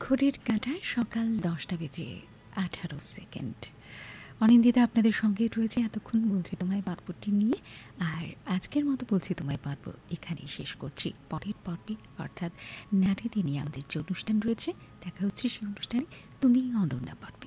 ঘড়ির কাঁটায় সকাল 10টা বেজে 18 সেকেন্ড। অনিন্দিতা আপনাদের সঙ্গে রয়েছে এতক্ষণ বলছি তোমায় বাঁধবটি নিয়ে। আর আজকের মতো বলছি তোমায় বাঁধব এখানেই শেষ করছি। পরের পর্বে অর্থাৎ নারীতে নিয়ে আমাদের যে অনুষ্ঠান রয়েছে, দেখা হচ্ছে সেই অনুষ্ঠানে তুমি অনন্যা পর্বে।